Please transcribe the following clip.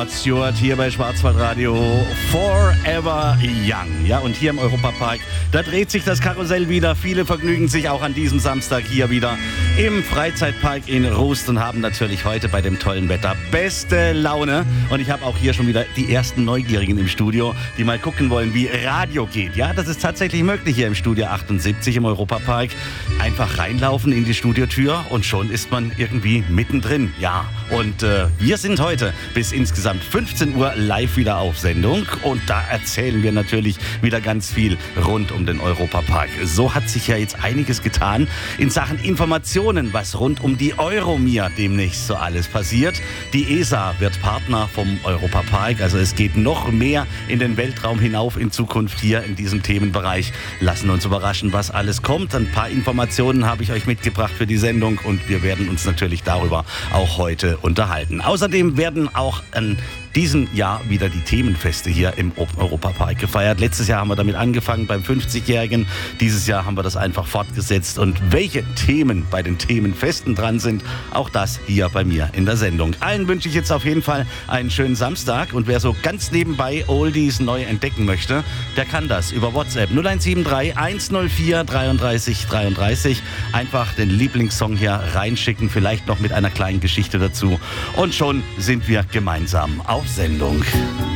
Rod Stewart hier bei Schwarzwaldradio. Forever Young. Ja, und hier im Europapark, da dreht sich das Karussell wieder. Viele vergnügen sich auch an diesem Samstag hier wieder im Freizeitpark in Rust und haben natürlich heute bei dem tollen Wetter beste Laune. Und ich habe auch hier schon wieder die ersten Neugierigen im Studio, die mal gucken wollen, wie Radio geht. Ja, das ist tatsächlich möglich hier im Studio 78 im Europapark. Einfach reinlaufen in die Studiotür und schon ist man irgendwie mittendrin. Ja, und wir sind heute bis insgesamt 15 Uhr live wieder auf Sendung und da erzählen wir natürlich wieder ganz viel rund um den Europapark. So hat sich ja jetzt einiges getan in Sachen Informationen, was rund um die Euromir demnächst so alles passiert. Die ESA wird Partner vom Europapark, also es geht noch mehr in den Weltraum hinauf in Zukunft hier in diesem Themenbereich. Lassen uns überraschen, was alles kommt. Ein paar Informationen habe ich euch mitgebracht für die Sendung und wir werden uns natürlich darüber auch heute unterhalten. Außerdem werden auch an diesem Jahr wieder die Themenfeste hier im Europapark gefeiert. Letztes Jahr haben wir damit angefangen beim 50-Jährigen. Dieses Jahr haben wir das einfach fortgesetzt. Und welche Themen bei den Themenfesten dran sind, auch das hier bei mir in der Sendung. Allen wünsche ich jetzt auf jeden Fall einen schönen Samstag. Und wer so ganz nebenbei Oldies neu entdecken möchte, der kann das über WhatsApp 0173 104 33 33. Einfach den Lieblingssong hier reinschicken, vielleicht noch mit einer kleinen Geschichte dazu. Und schon sind wir gemeinsam auf Sendung.